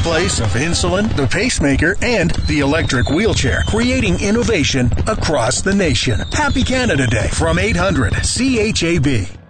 birthplace of insulin, the pacemaker, and the electric wheelchair, creating innovation across the nation. Happy Canada Day from 800 CHAB.